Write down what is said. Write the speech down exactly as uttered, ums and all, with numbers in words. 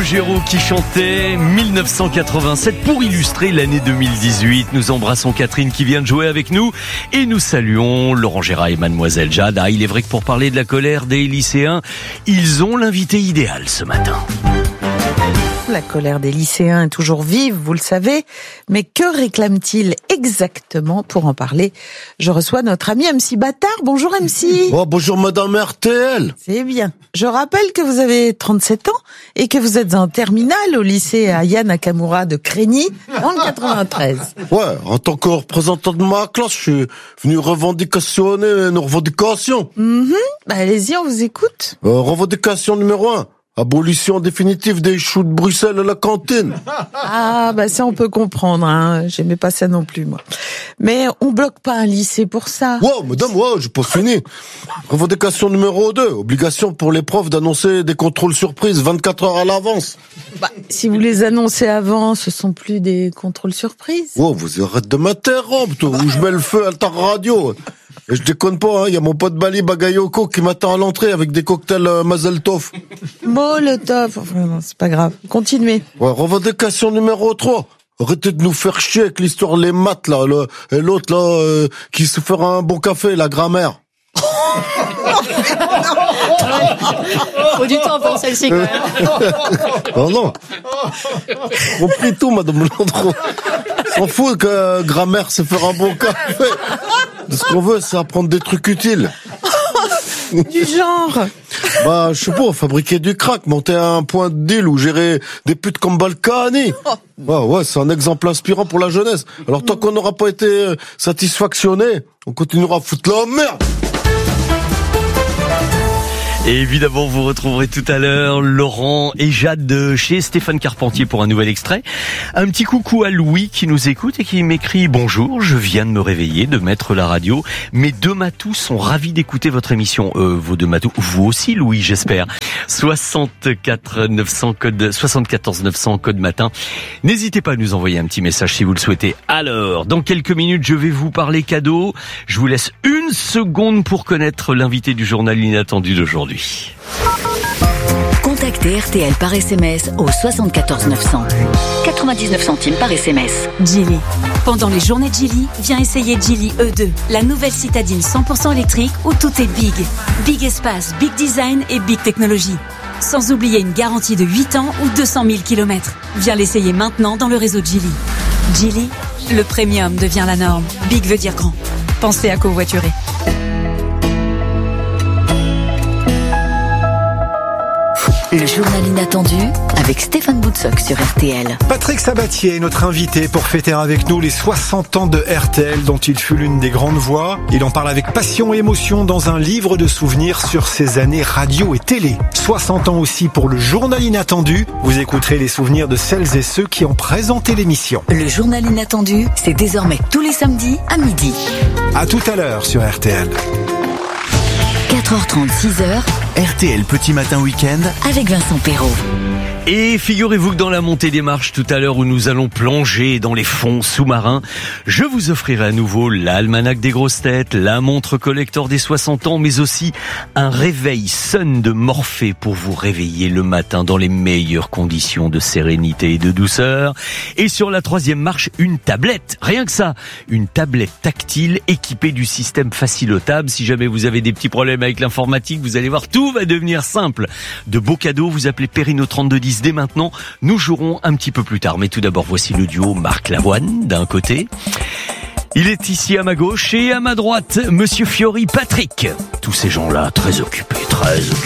Calogero qui chantait mille neuf cent quatre-vingt-sept pour illustrer l'année deux mille dix-huit. Nous embrassons Catherine qui vient de jouer avec nous et nous saluons Laurent Gérard et Mademoiselle Jade. Ah, il est vrai que pour parler de la colère des lycéens, ils ont l'invité idéal ce matin. La colère des lycéens est toujours vive, vous le savez, mais que réclament-ils exactement? Pour en parler, je reçois notre ami M C Bâtard. Bonjour M C. Oh, bonjour Madame R T L. C'est bien. Je rappelle que vous avez trente-sept ans et que vous êtes en terminale au lycée Aya Nakamura de Crégny, dans le quatre-vingt-treize. Ouais, en tant que représentant de ma classe, je suis venu revendicationner nos revendications. Mm-hmm. Bah, allez-y, on vous écoute. Euh, revendication numéro un. Abolition définitive des choux de Bruxelles à la cantine. Ah, bah ça on peut comprendre, hein. J'aimais pas ça non plus, moi. Mais on bloque pas un lycée pour ça. Wow, madame, wow, j'ai pas fini. Revendication numéro deux. Obligation pour les profs d'annoncer des contrôles surprises vingt-quatre heures à l'avance. Bah, si vous les annoncez avant, ce sont plus des contrôles surprises. Wow, vous arrêtez de m'interrompre, toi, ou je mets le feu à ta radio. Et je déconne pas, il hein, y a mon pote Bali Bagayoko qui m'attend à l'entrée avec des cocktails euh, Mazel Tov. Molotov, enfin, non, c'est pas grave. Continuez. Ouais, revendication numéro trois. Arrêtez de nous faire chier avec l'histoire les maths, là, le, et l'autre, là, euh, qui se fera un bon café, la grammaire. Faut du temps pour celle-ci, quand même. Oh non. Compris tout, madame Landreau. S'en fout que euh, grammaire, c'est faire un bon café. Ce qu'on veut, c'est apprendre des trucs utiles. Du genre. Bah, je sais pas, fabriquer du crack, monter un point de deal ou gérer des putes comme Balkany. Ouais, ouais, c'est un exemple inspirant pour la jeunesse. Alors, tant qu'on n'aura pas été satisfactionné, on continuera à foutre la merde. Et évidemment, vous retrouverez tout à l'heure Laurent et Jade de chez Stéphane Carpentier pour un nouvel extrait. Un petit coucou à Louis qui nous écoute et qui m'écrit « Bonjour, je viens de me réveiller, de mettre la radio. Mes deux matous sont ravis d'écouter votre émission. Euh, » Vos deux matous, vous aussi Louis, j'espère. soixante-quatre neuf cents code, soixante-quatorze neuf cents code matin. N'hésitez pas à nous envoyer un petit message si vous le souhaitez. Alors, dans quelques minutes, je vais vous parler cadeau. Je vous laisse une seconde pour connaître l'invité du journal inattendu d'aujourd'hui. Contactez R T L par S M S au soixante-quatorze neuf cents. quatre-vingt-dix-neuf centimes par S M S. Geely. Pendant les journées de Geely, viens essayer Geely E deux, la nouvelle citadine cent pour cent électrique où tout est big. Big espace, big design et big technologie. Sans oublier une garantie de huit ans ou deux cent mille kilomètres. Viens l'essayer maintenant dans le réseau Geely. Geely, le premium devient la norme. Big veut dire grand. Pensez à covoiturer. Le journal inattendu avec Stéphane Boutsock sur R T L. Patrick Sabatier est notre invité pour fêter avec nous les soixante ans de R T L dont il fut l'une des grandes voix. Il en parle avec passion et émotion dans un livre de souvenirs sur ses années radio et télé. soixante ans aussi pour le journal inattendu. Vous écouterez les souvenirs de celles et ceux qui ont présenté l'émission. Le journal inattendu, c'est désormais tous les samedis à midi. À tout à l'heure sur R T L. quatre heures trente, six heures. R T L Petit Matin Week-end avec Vincent Perrault. Et figurez-vous que dans la montée des marches tout à l'heure où nous allons plonger dans les fonds sous-marins, je vous offrirai à nouveau l'almanach des grosses têtes, la montre collector des soixante ans, mais aussi un réveil Sun de Morphée pour vous réveiller le matin dans les meilleures conditions de sérénité et de douceur. Et sur la troisième marche, une tablette, rien que ça, une tablette tactile équipée du système facilotable. Si jamais vous avez des petits problèmes avec l'informatique, vous allez voir, tout va devenir simple. De beaux cadeaux, vous appelez Perrine au trente-deux dix dès maintenant. Nous jouerons un petit peu plus tard. Mais tout d'abord, voici le duo Marc Lavoine d'un côté. Il est ici à ma gauche et à ma droite, Monsieur Fiori Patrick. Tous ces gens-là, très occupés, très occupés.